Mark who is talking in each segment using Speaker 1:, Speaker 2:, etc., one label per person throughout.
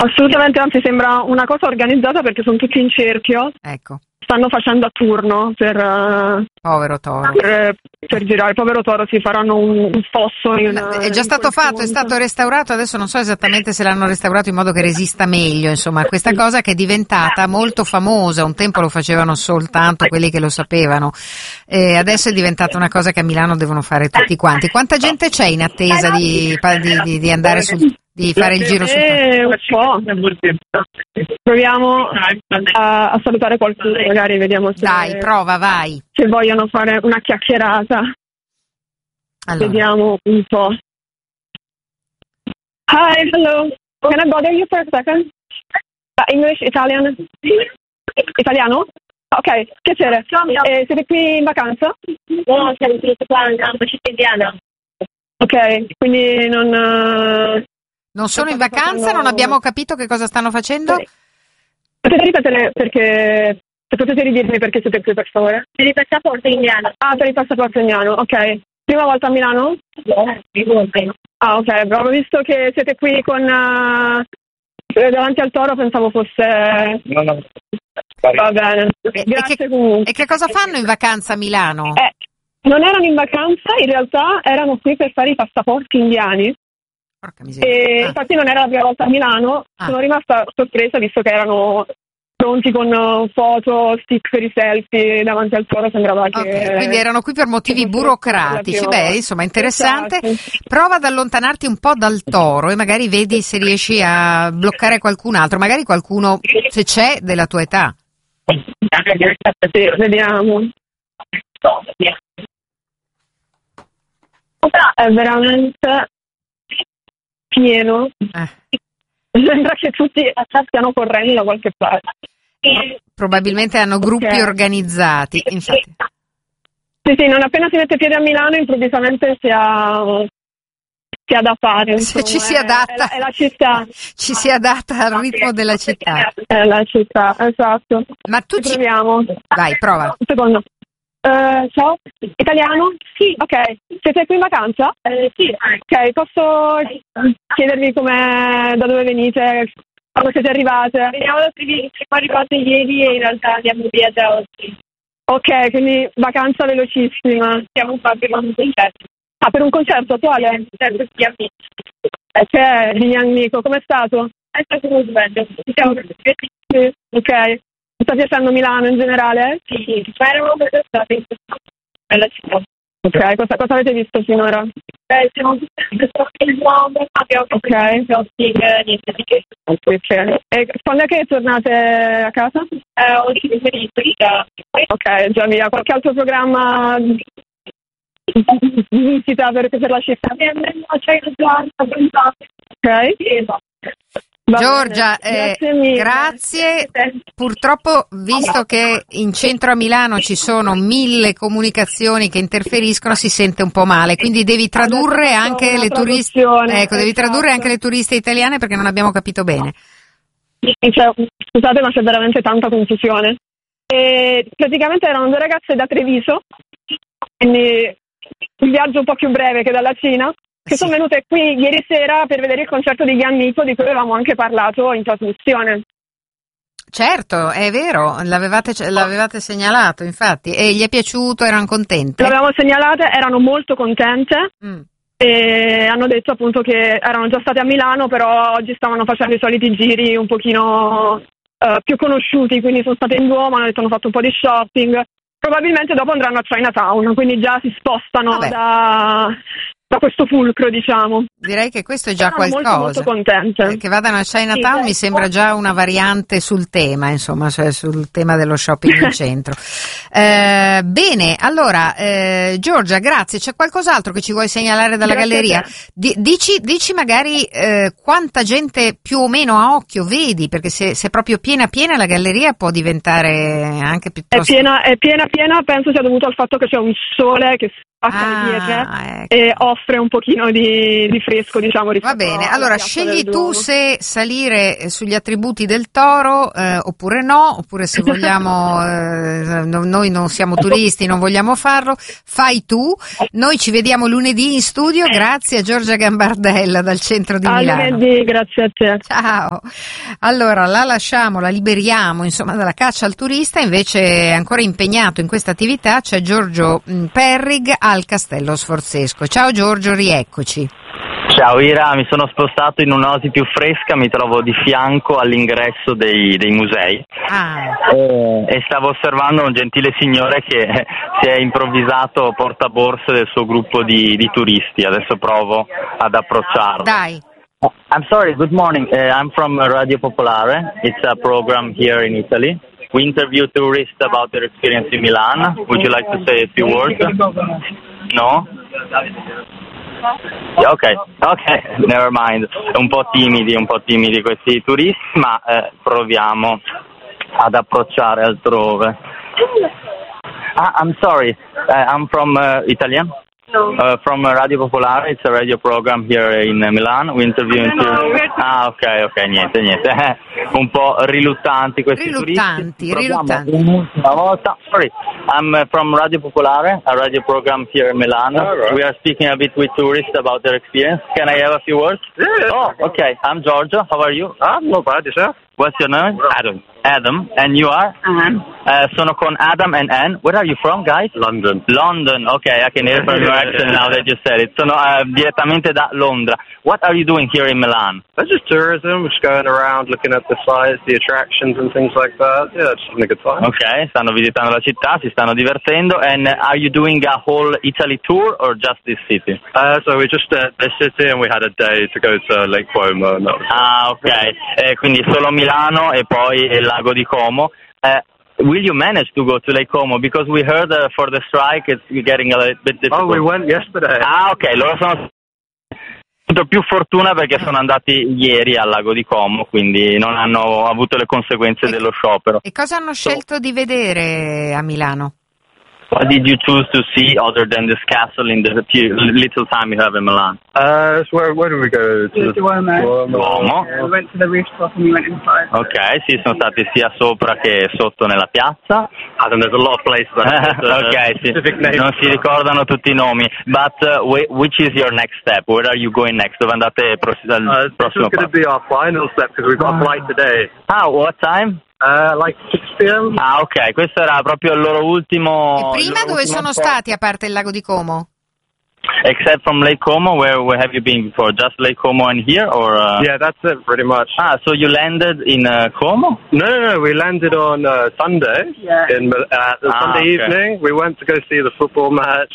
Speaker 1: Assolutamente, anzi sembra una cosa organizzata perché sono tutti in cerchio.
Speaker 2: Ecco.
Speaker 1: Stanno facendo a turno
Speaker 2: Povero toro.
Speaker 1: per girare. Il povero toro si faranno un fosso.
Speaker 2: È già stato fatto, è stato restaurato, adesso non so esattamente se l'hanno restaurato in modo che resista meglio, insomma, questa cosa che è diventata molto famosa, un tempo lo facevano soltanto quelli che lo sapevano, adesso è diventata una cosa che a Milano devono fare tutti quanti. Quanta gente c'è in attesa di andare di fare il giro sul
Speaker 1: po'. Proviamo a salutare qualcuno, magari vediamo se...
Speaker 2: Dai, prova, vai.
Speaker 1: Se vogliono fare una chiacchierata. Allora. Vediamo un po'. Hi, hello. Can I bother you for a second? English, Italian? Italiano? Ok, piacere. Siete qui in vacanza?
Speaker 3: No, siamo qui in campo cittadina.
Speaker 1: Ok, quindi non
Speaker 2: sono in vacanza, non abbiamo capito che cosa stanno facendo?
Speaker 1: Potete ripetere perché... Se potete ridirmi perché siete qui, per favore?
Speaker 3: Per il passaporto indiano.
Speaker 1: Ah, per il passaporto indiano, ok. Prima volta a Milano?
Speaker 3: No, prima.
Speaker 1: Ah, ok, avevo visto che siete qui con... davanti al toro, pensavo fosse...
Speaker 3: No.
Speaker 1: Va bene. Grazie comunque.
Speaker 2: E che cosa fanno in vacanza a Milano?
Speaker 1: Non erano in vacanza, in realtà erano qui per fare i passaporti indiani.
Speaker 2: Porca miseria.
Speaker 1: E infatti non era la prima volta a Milano, sono rimasta sorpresa visto che erano pronti con foto, sticker, selfie davanti al toro, sembrava che...
Speaker 2: Okay, quindi erano qui per motivi burocratici, insomma interessante.
Speaker 1: Esatto.
Speaker 2: Prova ad allontanarti un po' dal toro e magari vedi se riesci a bloccare qualcun altro, magari qualcuno, se c'è, della tua età.
Speaker 1: Sì, vediamo. È veramente pieno. Sembra che tutti stiano correndo da qualche parte.
Speaker 2: Probabilmente hanno gruppi organizzati, infatti.
Speaker 1: Sì, non appena si mette piede a Milano improvvisamente si ha da fare. Insomma,
Speaker 2: ci si adatta.
Speaker 1: È la città.
Speaker 2: Ci si adatta al ritmo della città.
Speaker 1: È la città, esatto.
Speaker 2: Ma tu
Speaker 1: proviamo.
Speaker 2: Vai, prova.
Speaker 1: Un secondo. Ciao, italiano? Sì. Ok, siete qui in vacanza?
Speaker 3: Sì.
Speaker 1: Ok, posso chiedervi da dove venite, quando siete arrivate?
Speaker 3: Veniamo da Treviso, siamo arrivate ieri e in realtà andiamo via da oggi.
Speaker 1: Ok, quindi vacanza velocissima.
Speaker 3: Siamo qua per un concerto.
Speaker 1: Ah, per un concerto attuale?
Speaker 3: Certo, sì, amici.
Speaker 1: Che è di Nico, com'è stato?
Speaker 3: È stato molto bello, siamo divertiti.
Speaker 1: Sì. Ok. Ti sta piacendo Milano in generale?
Speaker 3: Sì, eravamo stati in bella città.
Speaker 1: Ok, cosa avete visto finora?
Speaker 3: Siamo il uomo, abbiamo shopping, niente di che.
Speaker 1: E quando è che tornate a casa?
Speaker 3: Oggi pomeriggio.
Speaker 1: Ok, già via. Qualche altro programma di visita per la città?
Speaker 3: C'è il giorno,
Speaker 1: ok.
Speaker 2: Giorgia, grazie. Purtroppo, visto che in centro a Milano ci sono 1000 comunicazioni che interferiscono, si sente un po' male, quindi devi tradurre anche le turiste. Ecco, devi tradurre anche le turiste italiane perché non abbiamo capito bene.
Speaker 1: Scusate, ma c'è veramente tanta confusione. E praticamente erano 2 ragazze da Treviso, quindi un viaggio un po' più breve che dalla Cina, che sono venute qui ieri sera per vedere il concerto di Nico, di cui avevamo anche parlato in trasmissione.
Speaker 2: Certo, è vero, l'avevate segnalato, infatti, e gli è piaciuto, erano contente?
Speaker 1: L'avevamo segnalate, erano molto contente e hanno detto appunto che erano già state a Milano, però oggi stavano facendo i soliti giri un pochino più conosciuti, quindi sono state in Duomo, hanno detto hanno fatto un po' di shopping, probabilmente dopo andranno a Chinatown, quindi già si spostano da questo fulcro, diciamo.
Speaker 2: Direi che questo è già qualcosa.
Speaker 1: Molto contente.
Speaker 2: Che vadano a Chinatown mi sembra già una variante sul tema, insomma, cioè sul tema dello shopping in centro. Bene, allora, Giorgia, grazie. C'è qualcos'altro che ci vuoi segnalare dalla galleria? Dici magari quanta gente più o meno a occhio vedi, perché se è proprio piena la galleria può diventare anche piuttosto...
Speaker 1: È piena, penso sia dovuto al fatto che c'è un sole che passa le pietre e offre un pochino di fresco, diciamo.
Speaker 2: Va bene, allora scegli tu se salire sugli attributi del toro oppure no, oppure se vogliamo, noi non siamo turisti, non vogliamo farlo, fai tu. Noi ci vediamo lunedì in studio, grazie a Giorgia Gambardella dal centro di Milano.
Speaker 1: Lunedì, grazie a te.
Speaker 2: Ciao. Allora la lasciamo, la liberiamo insomma dalla caccia al turista, invece ancora impegnato in questa attività c'è Giorgio Perrig al Castello Sforzesco. Ciao Giorgio, rieccoci.
Speaker 4: Ciao Ira, mi sono spostato in un'oasi più fresca, mi trovo di fianco all'ingresso dei musei e stavo osservando un gentile signore che si è improvvisato portaborse del suo gruppo di turisti. Adesso provo ad approcciarlo.
Speaker 2: Dai.
Speaker 4: I'm sorry, good morning. I'm from Radio Popolare. It's a program here in Italy. We interview tourists about their experience in Milan. Would you like to say a few words? No? Yeah, ok, never mind. Un po' timidi questi turisti, ma proviamo ad approcciare altrove. I'm sorry, I'm from Italian. From Radio Popolare, it's a radio program here in Milan. We interview ok, niente. Un po' riluttanti questi turisti.
Speaker 2: Riluttanti.
Speaker 4: Un'ultima volta. Sorry, I'm from Radio Popolare, a radio program here in Milan. Right. We are speaking a bit with tourists about their experience. Can I have a few words? Yeah. Oh, okay. I'm Giorgio. How are you?
Speaker 5: I'm not bad, yourself?
Speaker 4: What's your name? Adam. And you are?
Speaker 3: Anne.
Speaker 4: Sono con Adam and Anne. Where are you from, guys?
Speaker 5: London.
Speaker 4: London. Okay, I can hear from your accent now that you said it. Sono direttamente da Londra. What are you doing here in Milan?
Speaker 5: It's just tourism, just going around looking at the sites, the attractions and things like that. Yeah, just having a good time.
Speaker 4: Okay, stanno visitando la città, si stanno divertendo. And are you doing a whole Italy tour or just this city?
Speaker 5: So we just at this city and we had a day to go to Lake Como. And that was
Speaker 4: ok. Quindi solo Milano e poi il lago di Como. Will you manage to go to Lake Como? Because we heard for the strike it's getting a little bit difficult.
Speaker 5: Oh, we went yesterday.
Speaker 4: Ok, loro sono più fortuna perché sono andati ieri al lago di Como, quindi non hanno avuto le conseguenze dello sciopero.
Speaker 2: E cosa hanno scelto di vedere a Milano?
Speaker 4: What did you choose to see other than this castle in the little time you have in Milan?
Speaker 5: So where did we go?
Speaker 3: To Duomo.
Speaker 4: Duomo.
Speaker 3: We went to the rooftop and we went inside.
Speaker 4: Ok, sì, sono stati sia sopra che sotto nella piazza.
Speaker 5: And there's a lot of places.
Speaker 4: Ok, sì. Non si ricordano tutti i nomi. But which is your next step? Where are you going next? Dove andate al prossimo
Speaker 5: passo? This is going to be our final step because we've got a flight today.
Speaker 4: What time?
Speaker 5: Like 6 p.m.
Speaker 4: Ok, questo era proprio il loro ultimo.
Speaker 2: E prima dove sono stati a parte il lago di Como?
Speaker 4: Except from Lake Como, where have you been before? Just Lake Como and here, or?
Speaker 5: Yeah, that's it, pretty much.
Speaker 4: So you landed in Como?
Speaker 5: No, we landed on Sunday.
Speaker 3: Yeah.
Speaker 5: Sunday evening. We went to go see the football match.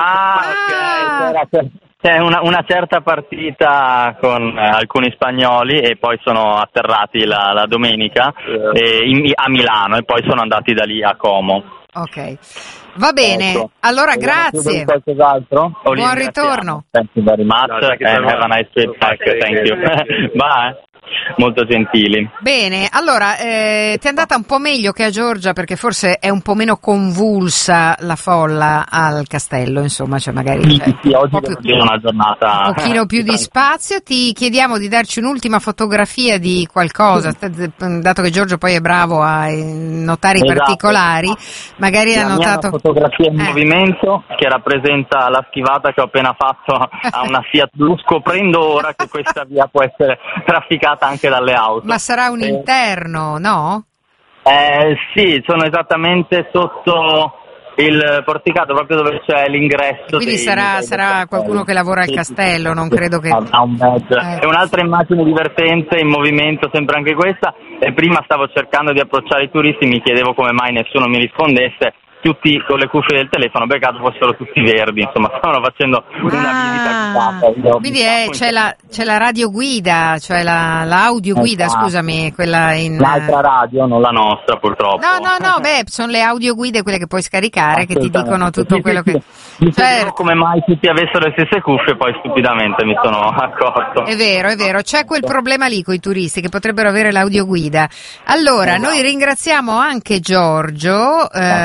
Speaker 4: Ok. C'è una certa partita con alcuni spagnoli e poi sono atterrati la domenica a Milano e poi sono andati da lì a Como.
Speaker 2: Ok, va bene. Ecco. Allora grazie.
Speaker 4: Qualcos'altro?
Speaker 2: Buon ritorno.
Speaker 4: Thank you very much and have a nice trip back. Thank you. Bye. Molto gentili.
Speaker 2: Bene, allora ti è andata un po' meglio che a Giorgia perché forse è un po' meno convulsa la folla al castello, insomma, cioè magari
Speaker 4: oggi è una giornata
Speaker 2: un pochino più di spazio. Ti chiediamo di darci un'ultima fotografia di qualcosa, dato che Giorgio poi è bravo a notare i particolari, magari ha notato
Speaker 4: una fotografia in movimento che rappresenta la schivata che ho appena fatto a una Fiat Blu, scoprendo ora che questa via può essere trafficata anche dalle auto.
Speaker 2: Ma sarà un interno, no?
Speaker 4: Sì, sono esattamente sotto il porticato, proprio dove c'è l'ingresso.
Speaker 2: Quindi sarà qualcuno che lavora al castello, non credo che...
Speaker 4: È un'altra immagine divertente in movimento, sempre anche questa, e prima stavo cercando di approcciare i turisti, mi chiedevo come mai nessuno mi rispondesse, tutti con le cuffie del telefono, peccato fossero tutti verdi, insomma, stavano facendo una visita guidata.
Speaker 2: Quindi c'è la radioguida, cioè l'audioguida, scusami, quella in...
Speaker 4: L'altra radio, non la nostra purtroppo.
Speaker 2: No, sono le audioguide quelle che puoi scaricare, che ti dicono tutto quello che...
Speaker 4: Mi chiedevo come mai tutti avessero le stesse cuffie, poi stupidamente mi sono accorto.
Speaker 2: È vero, c'è quel problema lì con i turisti che potrebbero avere l'audioguida. Allora, noi ringraziamo anche Giorgio,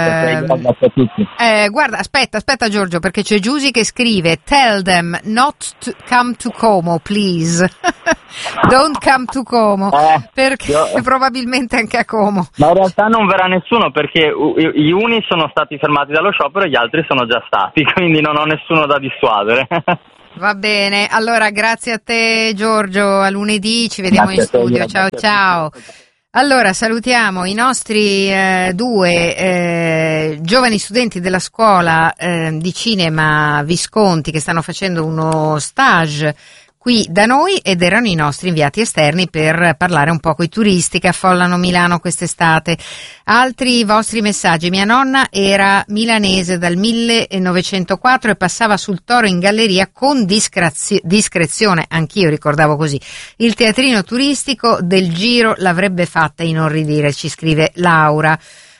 Speaker 4: Grazie a tutti.
Speaker 2: Guarda, aspetta Giorgio, perché c'è Giusy che scrive: tell them not to come to Como, please. Don't come to Como, perché probabilmente anche a Como.
Speaker 4: Ma in realtà non verrà nessuno, perché gli uni sono stati fermati dallo sciopero e gli altri sono già stati, quindi non ho nessuno da dissuadere.
Speaker 2: Va bene, allora grazie a te Giorgio, a lunedì ci vediamo in studio, ciao. Allora salutiamo i nostri due giovani studenti della scuola di cinema Visconti che stanno facendo uno stage qui da noi ed erano i nostri inviati esterni per parlare un po' coi turisti che affollano Milano quest'estate. Altri vostri messaggi: mia nonna era milanese dal 1904 e passava sul Toro in galleria con discrezione, anch'io ricordavo così. Il teatrino turistico del Giro l'avrebbe fatta inorridire, ci scrive Laura.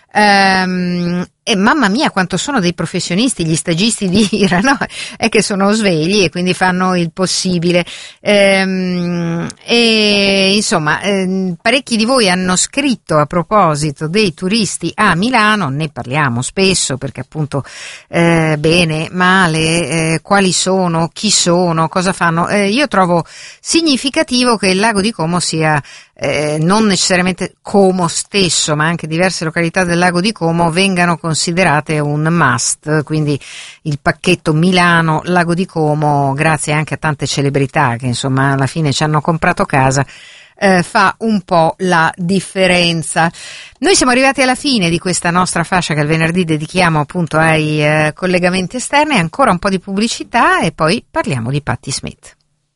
Speaker 2: E mamma mia quanto sono dei professionisti gli stagisti di IRA, no? È che sono svegli e quindi fanno il possibile, e insomma parecchi di voi hanno scritto a proposito dei turisti a Milano, ne parliamo spesso perché appunto bene, male, quali sono, chi sono, cosa fanno. Io trovo significativo che il lago di Como sia non necessariamente Como stesso, ma anche diverse località del lago di Como vengano considerate un must, quindi il pacchetto Milano-Lago di Como, grazie anche a tante celebrità che insomma alla fine ci hanno comprato casa, fa un po' la differenza. Noi siamo arrivati alla fine di questa nostra fascia che il venerdì dedichiamo appunto ai collegamenti esterni, ancora un po' di pubblicità e poi parliamo di Patti Smith.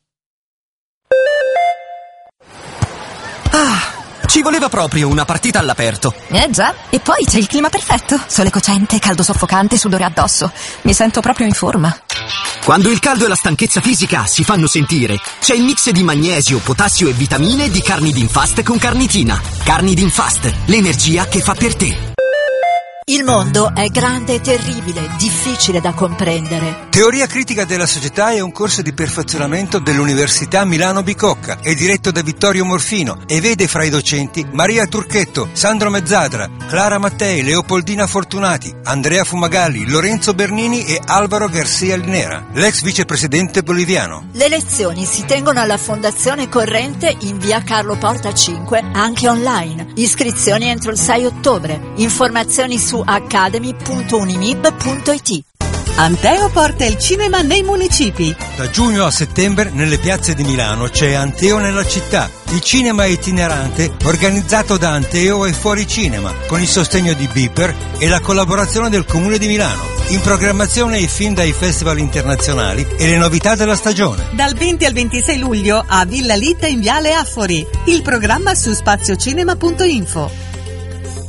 Speaker 6: Ci voleva proprio una partita all'aperto.
Speaker 7: Già, e poi c'è il clima perfetto. Sole cocente, caldo soffocante, sudore addosso. Mi sento proprio in forma.
Speaker 6: Quando il caldo e la stanchezza fisica si fanno sentire, c'è il mix di magnesio, potassio e vitamine di Carnidin Fast con carnitina. Carnidin Fast, l'energia che fa per te.
Speaker 8: Il mondo è grande e terribile, difficile da comprendere.
Speaker 9: Teoria critica della società è un corso di perfezionamento dell'Università Milano Bicocca. È diretto da Vittorio Morfino e vede fra i docenti Maria Turchetto, Sandro Mezzadra, Clara Mattei, Leopoldina Fortunati, Andrea Fumagalli, Lorenzo Bernini e Alvaro Garcia Linera, l'ex vicepresidente boliviano.
Speaker 8: Le lezioni si tengono alla Fondazione Corrente in via Carlo Porta 5, anche online. Iscrizioni entro il 6 ottobre. Informazioni su academy.unimib.it.
Speaker 10: Anteo porta il cinema nei municipi.
Speaker 9: Da giugno a settembre nelle piazze di Milano c'è Anteo nella città, il cinema itinerante organizzato da Anteo e Fuori Cinema, con il sostegno di Beeper e la collaborazione del Comune di Milano. In programmazione i film dai festival internazionali e le novità della stagione.
Speaker 10: Dal 20 al 26 luglio a Villa Litta in Viale Affori. Il programma su spaziocinema.info.